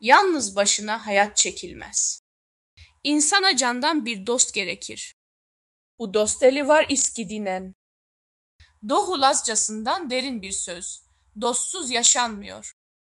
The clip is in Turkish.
Yalnız başına hayat çekilmez. İnsana candan bir dost gerekir. Bu dost eli var iskidinen. Doğu Lazcasından derin bir söz. Dostsuz yaşanmıyor.